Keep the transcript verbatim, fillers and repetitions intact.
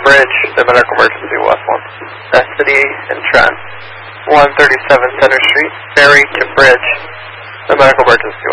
Bridge, the medical emergency, West one. Uh, City and Trent. one thirty-seven Center Street, ferry to Bridge, the medical emergency,